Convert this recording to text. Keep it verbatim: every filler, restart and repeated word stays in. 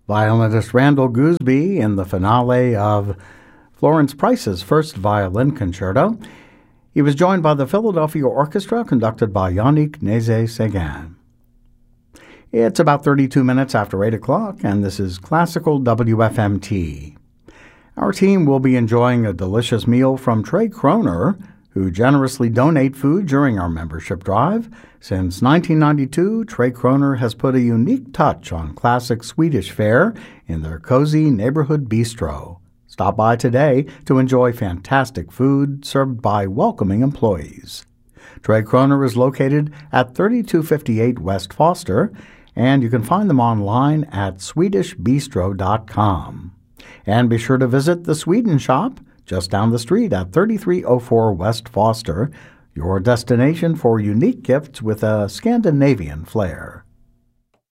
Violinist Randall Gooseby in the finale of Florence Price's first violin concerto. He was joined by the Philadelphia Orchestra, conducted by Yannick Nézet-Séguin. It's about thirty-two minutes after eight o'clock, and this is Classical W F M T. Our team will be enjoying a delicious meal from Trey Kroner, who generously donate food during our membership drive. Since nineteen ninety-two, Trey Kroner has put a unique touch on classic Swedish fare in their cozy neighborhood bistro. Stop by today to enjoy fantastic food served by welcoming employees. Trey Kroner is located at thirty-two fifty-eight West Foster, and you can find them online at swedish bistro dot com. And be sure to visit the Sweden Shop just down the street at thirty-three oh four West Foster, your destination for unique gifts with a Scandinavian flair.